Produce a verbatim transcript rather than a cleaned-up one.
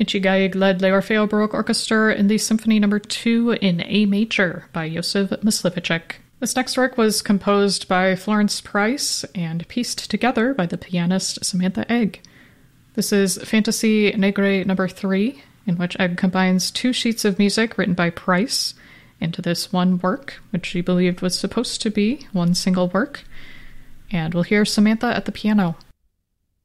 Michigaig led the Orfeo Baroque Orchestra in the Symphony Number two in A major by Josef Mysliveček. This next work was composed by Florence Price and pieced together by the pianist Samantha Egg. This is Fantasy Negre Number three, in which Egg combines two sheets of music written by Price into this one work, which she believed was supposed to be one single work. And we'll hear Samantha at the piano.